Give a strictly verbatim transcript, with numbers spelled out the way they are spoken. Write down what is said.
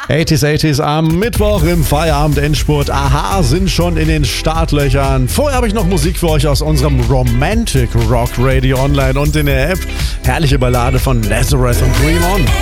achtziger achtziger am Mittwoch im Feierabend-Endspurt. Aha, sind schon in den Startlöchern. Vorher habe ich noch Musik für euch aus unserem Romantic Rock Radio Online und in der App. Herrliche Ballade von Nazareth und Dream On.